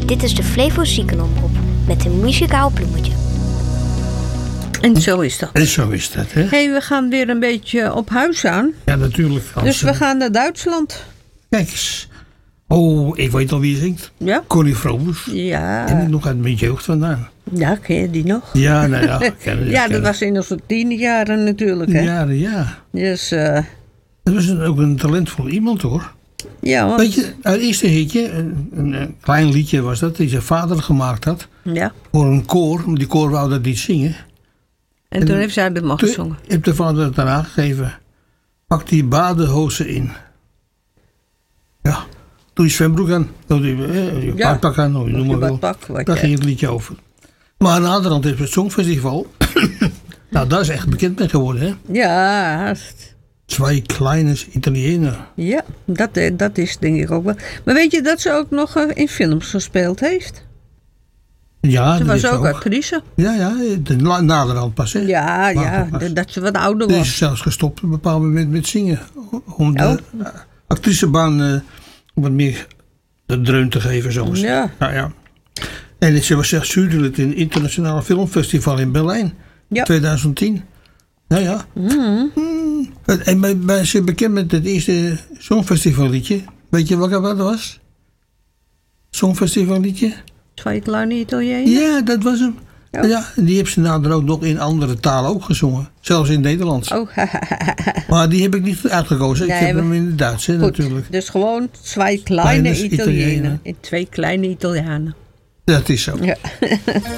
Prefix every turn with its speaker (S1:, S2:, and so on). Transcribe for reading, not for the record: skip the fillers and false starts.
S1: Dit is de Flevo Ziekenomroep met een muzikaal bloemetje.
S2: En zo is dat.
S3: En zo is dat, hè?
S2: Hey, we gaan weer een beetje op huis aan.
S3: Ja, natuurlijk.
S2: Dus we gaan naar Duitsland.
S3: Kijk eens. Oh, ik weet al wie zingt.
S2: Ja?
S3: Connie Frobus.
S2: Ja.
S3: En ik nog uit mijn jeugd vandaan.
S2: Ja, ken je die nog?
S3: Ja, nou ja.
S2: Ja, dat was in onze 10e jaren natuurlijk, hè?
S3: Ja.
S2: Dus,
S3: Dat was ook een talentvol iemand, hoor.
S2: ja, want...
S3: Weet je, het eerste hitje, een klein liedje was dat, die zijn vader gemaakt had.
S2: Ja.
S3: Voor een koor, maar die koor wou dat niet zingen.
S2: En toen heeft zij dat maar gezongen.
S3: Toen heeft de vader het daarna gegeven. Pak die badehozen in. Ja, doe je zwembroek aan. Doe je badpak aan, noem maar wel. Daar ging het liedje over. Maar aan de andere kant heeft het Songfestival. Nou, daar is echt bekend mee geworden, hè?
S2: Ja.
S3: Twee kleine Italianen.
S2: Ja, dat is denk ik ook wel. Maar weet je dat ze ook nog in films gespeeld heeft?
S3: Ja,
S2: Ze
S3: dat
S2: was
S3: is
S2: ook actrice.
S3: Ja, naderhand pas, hè?
S2: Ja, dat ze wat ouder was.
S3: Ze is zelfs gestopt op een bepaald moment met zingen. Om de actricebaan wat meer de dreun te geven, zoals.
S2: Ja.
S3: Ja. En ze was zelfs jurylid in het Internationale Filmfestival in Berlijn.
S2: Ja.
S3: 2010. Nou ja. En ben ze bekend met het eerste Songfestivalliedje? Weet je welke dat was? Songfestivalliedje?
S2: Twee kleine Italianen?
S3: Ja, dat was hem.
S2: Oh.
S3: Ja, die heeft ze nader ook nog in andere talen ook gezongen. Zelfs in het Nederlands.
S2: Oh,
S3: Maar die heb ik niet uitgekozen.
S2: Nee,
S3: ik heb hem in het Duits, hè, natuurlijk.
S2: Dus gewoon twee kleine Italianen. Twee kleine Italianen.
S3: Dat is zo.
S2: Ja.